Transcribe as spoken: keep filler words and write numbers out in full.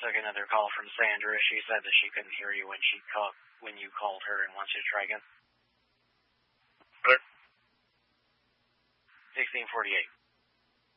took another call from Sandra. She said that she couldn't hear you when she called when you called her and wants you to try again. Hello? sixteen forty-eight.